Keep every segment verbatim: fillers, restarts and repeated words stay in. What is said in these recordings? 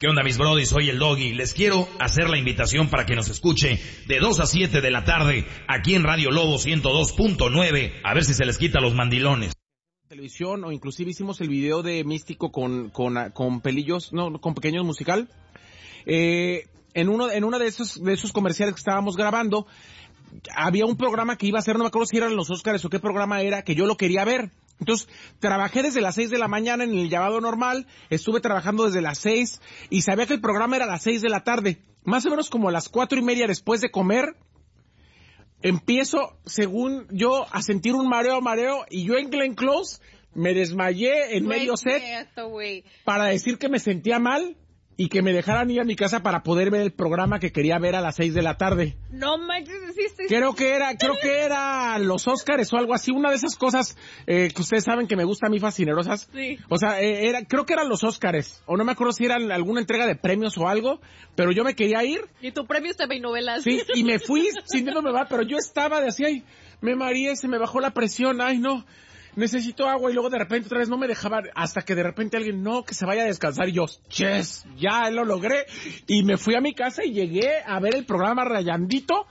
¿Qué onda, mis brodis? Soy el Doggy. Les quiero hacer la invitación para que nos escuche de dos a siete de la tarde aquí en Radio Lobo ciento dos punto nueve. A ver si se les quita los mandilones. Televisión, o inclusive hicimos el video de Místico con, con, con pelillos, no, con pequeños musical. Eh, en uno, en uno de esos, de esos comerciales que estábamos grabando, había un programa que iba a hacer, no me acuerdo si eran los Óscares o qué programa era, que yo lo quería ver. Entonces, trabajé desde las seis de la mañana en el llamado normal, estuve trabajando desde las seis, y sabía que el programa era a las seis de la tarde. Más o menos como a las cuatro y media después de comer, empiezo, según yo, a sentir un mareo, mareo, y yo en Glenn Close me desmayé en Wey, medio set esto, para decir que me sentía mal y que me dejaran ir a mi casa para poder ver el programa que quería ver a las seis de la tarde. No manches, sí, sí. Creo que era, creo que era los Óscares o algo así, una de esas cosas eh, que ustedes saben que me gusta a mí fascinerosas. Sí. O sea, eh, era, creo que eran los Óscares, o no me acuerdo si era alguna entrega de premios o algo, pero yo me quería ir. Y tu premio es T V y novelas. Sí, y me fui sintiéndome mal, pero yo estaba de así, ay, me mareé, se me bajó la presión, ay no, necesito agua, y luego de repente otra vez no me dejaba, hasta que de repente alguien, no, que se vaya a descansar, y yo, yes, ya lo logré, y me fui a mi casa y llegué a ver el programa rayandito,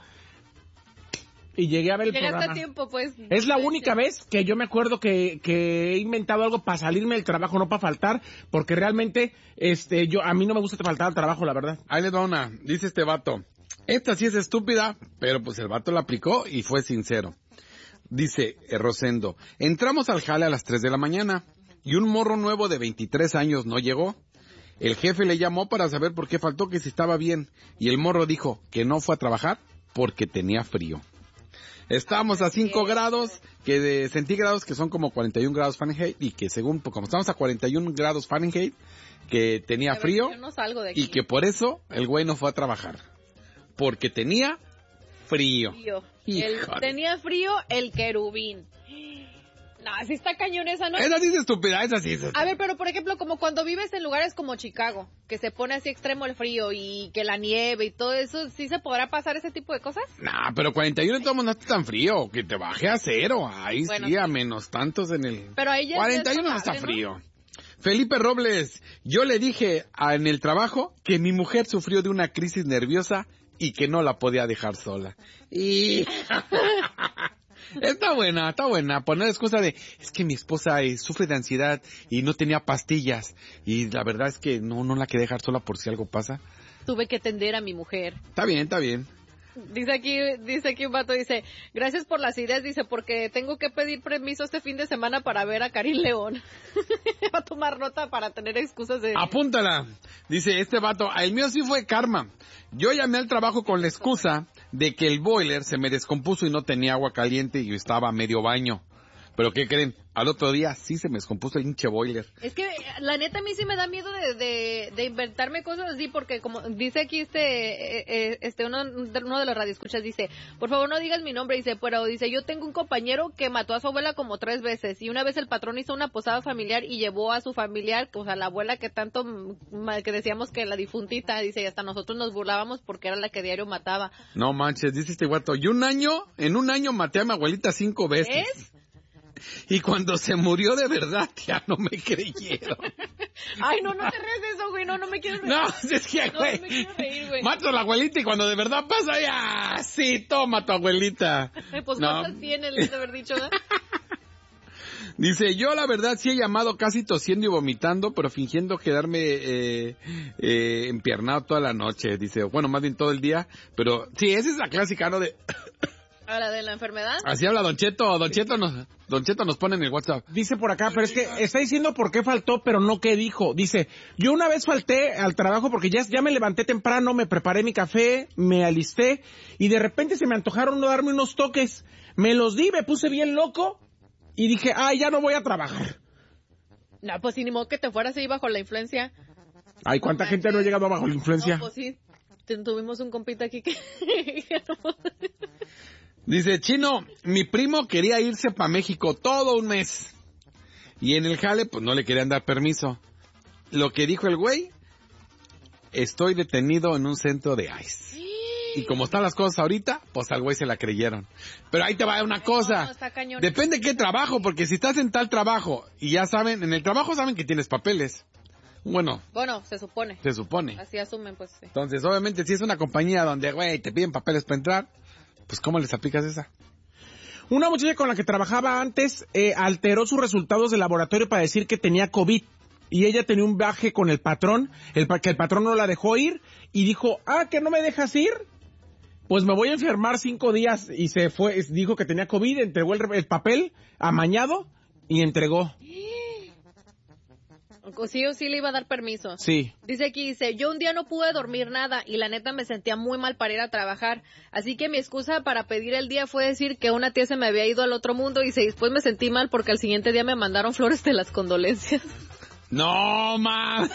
y llegué a ver el Llegaste programa. a tiempo, pues. Es la única vez que yo me acuerdo que, que he inventado algo para salirme del trabajo, no para faltar, porque realmente, este, yo, a mí no me gusta faltar al trabajo, la verdad. Ahí les va una, dice este vato, esta sí es estúpida, pero pues el vato la aplicó y fue sincero. Dice eh, Rosendo, entramos al jale a las tres de la mañana y un morro nuevo de veintitrés años no llegó. El jefe le llamó para saber por qué faltó, que si estaba bien, y el morro dijo que no fue a trabajar porque tenía frío. Estábamos a cinco grados que de centígrados, que son como cuarenta y un grados Fahrenheit, y que según, pues, como estamos a cuarenta y un grados Fahrenheit, que tenía ver, frío, yo no salgo de aquí. y que por eso el güey no fue a trabajar, porque tenía frío. frío. El, tenía frío el querubín. No, así está cañón esa, ¿no? Esa sí es estúpida, esa sí es estúpida. A ver, pero por ejemplo, como cuando vives en lugares como Chicago, que se pone así extremo el frío y que la nieve y todo eso, ¿sí se podrá pasar ese tipo de cosas? Nah, pero cuarenta y uno de todos modos no está tan frío, que te baje a cero, ahí Bueno, sí, sí. a menos tantos en el... Pero ahí ya cuarenta y uno no es está pasable, frío. ¿no? Felipe Robles, yo le dije a, en el trabajo que mi mujer sufrió de una crisis nerviosa y que no la podía dejar sola. Y... Está buena, está buena. Poner excusa de, es que mi esposa eh, sufre de ansiedad y no tenía pastillas. Y la verdad es que no, no la quería dejar sola por si algo pasa. Tuve que atender a mi mujer. Está bien, está bien. Dice aquí, dice aquí un vato, dice, gracias por las ideas, dice, porque tengo que pedir permiso este fin de semana para ver a Karim León. Va a tomar nota para tener excusas de... Apúntala. Dice este vato, el mío sí fue karma. Yo llamé al trabajo con la excusa de que el boiler se me descompuso y no tenía agua caliente y yo estaba a medio baño. ¿Pero qué creen? Al otro día sí se me descompuso el hinche boiler. Es que la neta a mí sí me da miedo de, de, de inventarme cosas así, porque como dice aquí este eh, este uno, uno de los radioescuchas, dice, por favor no digas mi nombre, dice, pero dice, yo tengo un compañero que mató a su abuela como tres veces, y una vez el patrón hizo una posada familiar y llevó a su familiar, o sea, la abuela que tanto, que decíamos que la difuntita, dice, y hasta nosotros nos burlábamos porque era la que diario mataba. No manches, dice este guato, y un año, en un año maté a mi abuelita cinco veces. ¿Es? Y cuando se murió de verdad, ya no me creyeron. Ay, no, no te ríes de eso, güey, no, no me quiero reír. No, es que, No, güey, no me quiero reír, güey. mato a la abuelita y cuando de verdad pasa, ya, sí, toma tu abuelita. Pues No. cuántas tiene, les de haber dicho, ¿no? Dice, yo la verdad sí he llamado casi tosiendo y vomitando, pero fingiendo quedarme eh, eh, empiernado toda la noche. Dice, bueno, más bien todo el día, pero sí, esa es la clásica, ¿no? De... ¿Ahora de la enfermedad? Así habla Don Cheto, Don Cheto nos, Don Cheto nos pone en el WhatsApp. Dice por acá, pero es que está diciendo por qué faltó, pero no qué dijo. Dice, yo una vez falté al trabajo porque ya, ya me levanté temprano, me preparé mi café, me alisté, y de repente se me antojaron no darme unos toques. Me los di, me puse bien loco, y dije, ay, ya no voy a trabajar. No, pues ni modo que te fueras ahí bajo la influencia. Ay, ¿cuánta No, gente no ha llegado bajo la influencia? No, pues sí, tuvimos un compita aquí que... Dice, Chino, mi primo quería irse para México todo un mes. Y en el jale, pues no le querían dar permiso. Lo que dijo el güey, estoy detenido en un centro de ICE. Y como están las cosas ahorita, pues al güey se la creyeron. Pero ahí te va una cosa. No, está cañón. Depende qué trabajo, porque si estás en tal trabajo y ya saben, en el trabajo saben que tienes papeles. Bueno. Bueno, se supone. Se supone. Así asumen, pues sí. Entonces, obviamente, si es una compañía donde, güey, te piden papeles para entrar, pues ¿cómo les aplicas esa? Una muchacha con la que trabajaba antes eh, alteró sus resultados de laboratorio para decir que tenía COVID. Y ella tenía un viaje con el patrón, el, que el patrón no la dejó ir, y dijo, ah, ¿que no me dejas ir? Pues me voy a enfermar cinco días, y se fue, dijo que tenía COVID, entregó el, el papel amañado, y entregó. Sí o sí le iba a dar permiso. Sí. Dice aquí, dice, yo un día no pude dormir nada y la neta me sentía muy mal para ir a trabajar. Así que mi excusa para pedir el día fue decir que una tía se me había ido al otro mundo y después me sentí mal porque al siguiente día me mandaron flores de las condolencias. No, ma.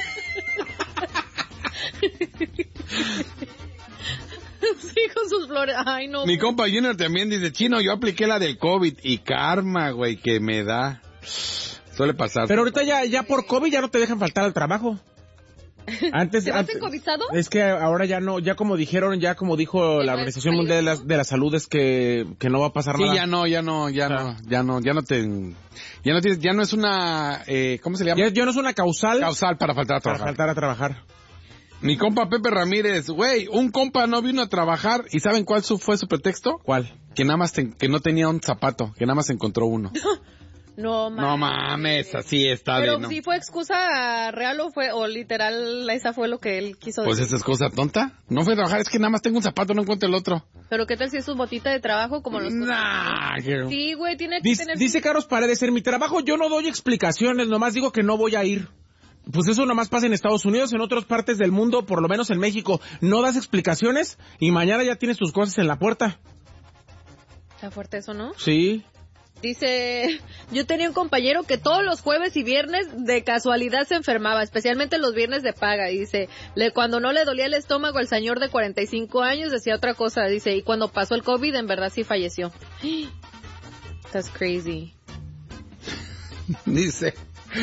Sí, con sus flores. Ay, no. Mi compa Junior también dice, Chino, yo apliqué la del COVID y karma, güey, que me da. Suele pasar. Pero ahorita ya, ya por COVID ya no te dejan faltar al trabajo. Antes, ¿Te vas antes, encovizado? Es que ahora ya no, ya como dijeron, ya como dijo la Organización Mundial de la, de la Salud, es que, que no va a pasar sí, nada. Sí, ya no, ya no, ya no, ya no, ya no te, ya no tienes, ya no es una, eh, ¿cómo se le llama? Ya, ya no es una causal. Causal para faltar a trabajar. Para faltar a trabajar. Mi compa Pepe Ramírez, güey, un compa no vino a trabajar, ¿y saben cuál su, fue su pretexto? ¿Cuál? Que nada más, te, que no tenía un zapato, que nada más encontró uno. No mames. No mames, así está. Pero de, no. si fue excusa real o fue, o literal, esa fue lo que él quiso pues decir. Pues esa es cosa tonta. No fue a trabajar, es que nada más tengo un zapato, no encuentro el otro. Pero qué tal si es su botita de trabajo como los... Nah, que... Sí, güey, tiene que dice, tener... Dice Carlos Paredes, en mi trabajo yo no doy explicaciones, nomás digo que no voy a ir. Pues eso nomás pasa en Estados Unidos, en otras partes del mundo, por lo menos en México, no das explicaciones y mañana ya tienes tus cosas en la puerta. Está fuerte eso, ¿no? Sí. Dice, yo tenía un compañero que todos los jueves y viernes de casualidad se enfermaba, especialmente los viernes de paga. Y dice, le, cuando no le dolía el estómago al señor de cuarenta y cinco años decía otra cosa. Dice, y cuando pasó el COVID en verdad sí falleció. That's crazy. Dice,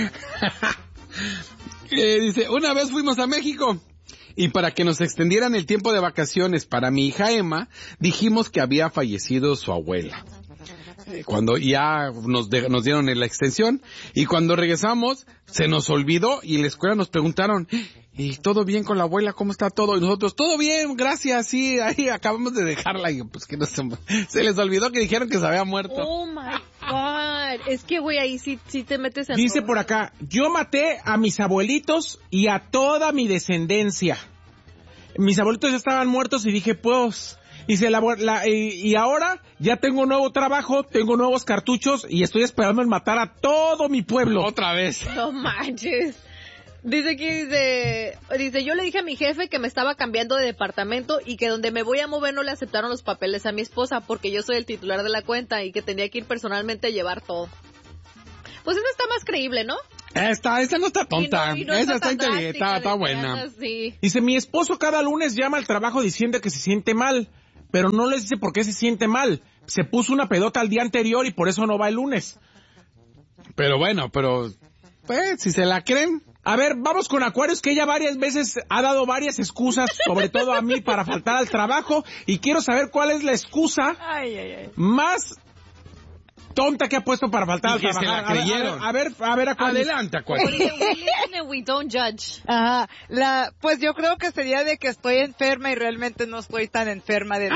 eh, dice, una vez fuimos a México y para que nos extendieran el tiempo de vacaciones para mi hija Emma, dijimos que había fallecido su abuela. Cuando ya nos, de, nos dieron la extensión y cuando regresamos se nos olvidó y en la escuela nos preguntaron, ¿y todo bien con la abuela? ¿Cómo está todo? Y nosotros, todo bien, gracias, sí, ahí acabamos de dejarla. Y pues que no se, se les olvidó que dijeron que se había muerto. Oh my God, es que güey, ahí sí, sí te metes en... Dice todo. por acá, yo maté a mis abuelitos y a toda mi descendencia. Mis abuelitos ya estaban muertos y dije, pues... Dice, la, la, y, y ahora ya tengo un nuevo trabajo, tengo nuevos cartuchos y estoy esperando en matar a todo mi pueblo. Otra vez. No manches. Dice que dice, dice, yo le dije a mi jefe que me estaba cambiando de departamento y que donde me voy a mover no le aceptaron los papeles a mi esposa porque yo soy el titular de la cuenta y que tenía que ir personalmente a llevar todo. Pues esa está más creíble, ¿no? Esta, esta no está tonta. Y no, y no esa está está inteligente, está, está buena. Sí. Dice, mi esposo cada lunes llama al trabajo diciendo que se siente mal, pero no les dice por qué se siente mal. Se puso una pedota el día anterior y por eso no va el lunes. Pero bueno, pero... Pues, si se la creen... A ver, vamos con Aquarius, que ella varias veces ha dado varias excusas, sobre todo a mí, para faltar al trabajo. Y quiero saber cuál es la excusa ay, ay, ay. más tonta que ha puesto para faltar Y al que trabajo. se la creyeron. A ver, a ver, a ver, Aquarius. Adelante, Aquarius. We listen and we don't judge. Ajá, la, pues yo creo que sería de que estoy enferma y realmente no estoy tan enferma de...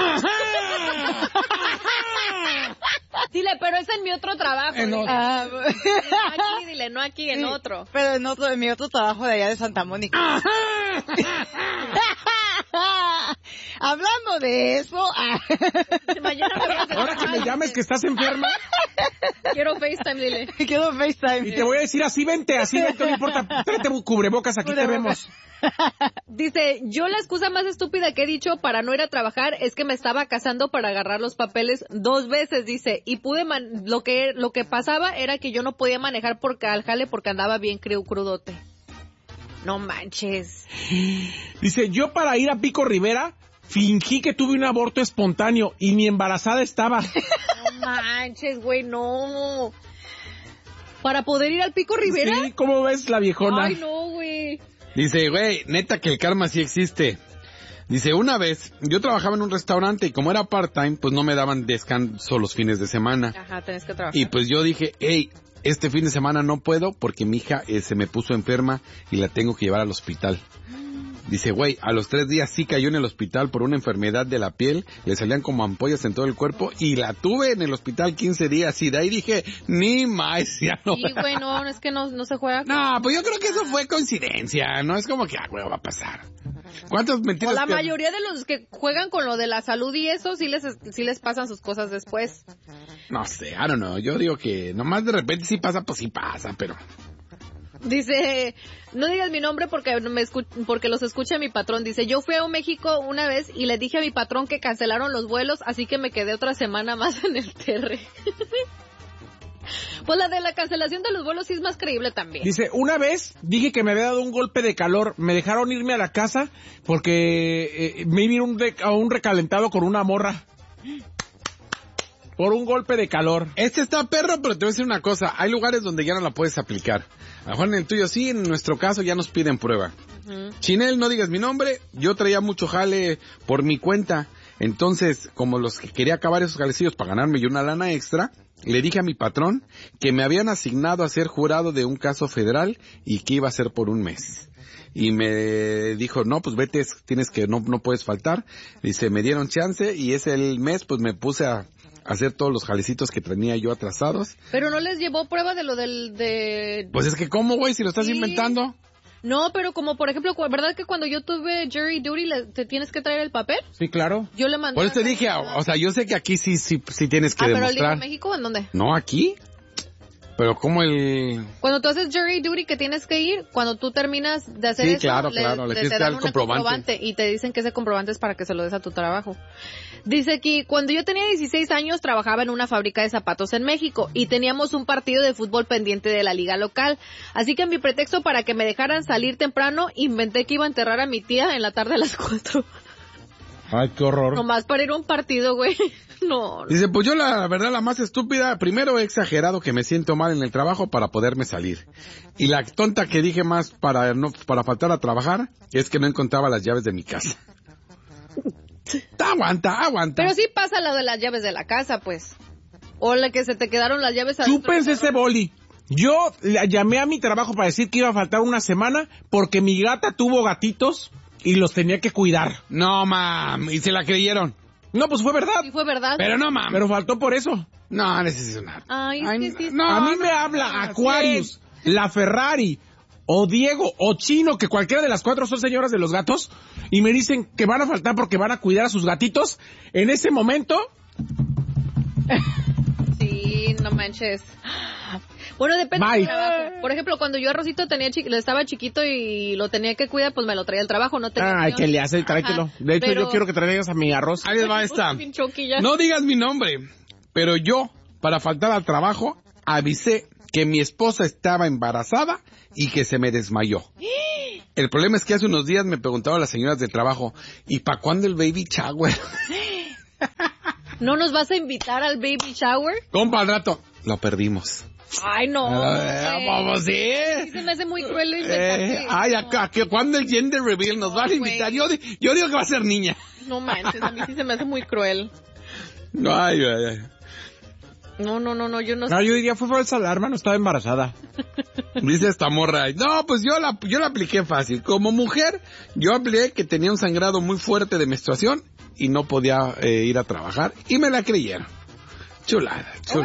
Dile, pero es en mi otro trabajo. En dile. otro. Ah, No aquí, dile, no aquí, en sí, otro. pero en otro, en mi otro trabajo de allá de Santa Mónica. Hablando de eso, Mañana me voy a hacer Ahora que me mal, llames que estás enferma quiero FaceTime, dile. quiero FaceTime. y te voy a decir así, vente, así vente, no importa, tráete cubrebocas, aquí te vemos. Dice, yo la excusa más estúpida que he dicho para no ir a trabajar es que me estaba casando para agarrar los papeles dos veces, dice, y pude, man lo que lo que pasaba era que yo no podía manejar por al jale porque andaba bien cru crudote. No manches. Dice, yo para ir a Pico Rivera fingí que tuve un aborto espontáneo y ni embarazada estaba. No manches, güey, no. ¿Para poder ir al Pico Rivera? Sí, ¿cómo ves la viejona? Ay, no, güey. Dice, güey, neta que el karma sí existe. Dice, una vez, yo trabajaba en un restaurante y como era part-time, pues no me daban descanso los fines de semana. Ajá, tenés que trabajar. Y pues yo dije, hey, este fin de semana no puedo porque mi hija eh, se me puso enferma y la tengo que llevar al hospital. Dice, güey, a los tres días sí cayó en el hospital por una enfermedad de la piel, le salían como ampollas en todo el cuerpo y la tuve en el hospital quince días y de ahí dije, ni más, ya no. Sí, güey, no, es que no, no se juega. No, pues yo creo que eso fue coincidencia, no es como que, ah, güey, va a pasar. ¿Cuántas mentiras? O la que... mayoría de los que juegan con lo de la salud y eso, sí les, sí les pasan sus cosas después. No sé, I don't know, yo digo que nomás de repente sí pasa, pues sí pasa, pero... Dice, no digas mi nombre porque me escu- porque los escucha mi patrón. Dice, yo fui a México una vez y le dije a mi patrón que cancelaron los vuelos, así que me quedé otra semana más en el T R. Pues la de la cancelación de los vuelos sí es más creíble también. Dice, una vez dije que me había dado un golpe de calor, me dejaron irme a la casa porque eh, me vino un, re- a un recalentado con una morra. Por un golpe de calor. Este está perro, pero te voy a decir una cosa. Hay lugares donde ya no la puedes aplicar. A lo mejor en el tuyo sí, en nuestro caso ya nos piden prueba. Uh-huh. Chinel, no digas mi nombre. Yo traía mucho jale por mi cuenta. Entonces, como los que quería acabar esos jalecillos para ganarme yo una lana extra, le dije a mi patrón que me habían asignado a ser jurado de un caso federal y que iba a ser por un mes. Y me dijo, no, pues vete, tienes que, no, no puedes faltar. Dice, me dieron chance y ese el mes, pues me puse a hacer todos los jalecitos que tenía yo atrasados. Pero no les llevó prueba de lo del... de... Pues es que, ¿cómo, güey? Si lo estás sí. inventando. No, pero como por ejemplo, ¿verdad que cuando yo tuve jury duty le, te tienes que traer el papel? Sí, claro. Yo le mandé... Por eso te dije, o sea, yo sé que aquí sí, sí, sí tienes que ah, demostrar. ¿pero el de México en dónde? No, aquí. Pero ¿cómo el...? Cuando tú haces jury duty que tienes que ir, cuando tú terminas de hacer sí, eso, claro, le, claro, le, le tienes te que dar dan el comprobante. comprobante y te dicen que ese comprobante es para que se lo des a tu trabajo. Dice aquí, cuando yo tenía dieciséis años trabajaba en una fábrica de zapatos en México y teníamos un partido de fútbol pendiente de la liga local. Así que mi pretexto para que me dejaran salir temprano, inventé que iba a enterrar a mi tía en la tarde a las cuatro. Ay, qué horror. Nomás para ir a un partido, güey. No. Dice, pues yo la verdad la más estúpida, primero he exagerado que me siento mal en el trabajo para poderme salir. Y la tonta que dije más para no para faltar a trabajar es que no encontraba las llaves de mi casa. aguanta, aguanta. Pero sí pasa lo de las llaves de la casa, pues. O la que se te quedaron las llaves adentro. Chúpense ese boli. Yo la llamé a mi trabajo para decir que iba a faltar una semana porque mi gata tuvo gatitos y los tenía que cuidar. No, mam, y se la creyeron. No, pues fue verdad. Sí, fue verdad. Pero no, mam. Pero faltó por eso. No, necesito nada. Ay, es Ay, que sí. no, a mí no, me no, habla no, Aquarius, sí. la Ferrari, o Diego, o Chino, que cualquiera de las cuatro son señoras de los gatos, y me dicen que van a faltar porque van a cuidar a sus gatitos. En ese momento... Sí, no manches. Bueno, depende Bye. del trabajo. Por ejemplo, cuando yo a Rosito tenía chi- estaba chiquito y lo tenía que cuidar, pues me lo traía al trabajo, no tenía Ay, opción. que le hace, tráetelo. Ajá, De hecho, pero... yo quiero que traigas a mi arroz. Ahí les va esta. Pinchoquilla. No digas mi nombre, pero yo, para faltar al trabajo, avisé que mi esposa estaba embarazada y que se me desmayó. El problema es que hace unos días me preguntaban las señoras del trabajo, ¿y para cuándo el baby shower? ¿No nos vas a invitar al baby shower? Compa, al rato, lo perdimos. Ay, no. Eh, vamos, sí. Sí, se me hace muy cruel lo inventarte. Eh, ay, acá, que cuando el gender reveal nos No, van a invitar, yo, di- yo digo que va a ser niña. No manches, a mí sí se me hace muy cruel. Ay, ay, ay. No, no, no, no, yo no sé. No, yo diría, fue falsa alarma, no estaba embarazada. Dice esta morra, no, pues yo la, yo la apliqué fácil. Como mujer, yo apliqué que tenía un sangrado muy fuerte de menstruación y no podía eh, ir a trabajar y me la creyeron. Chulada, chulada.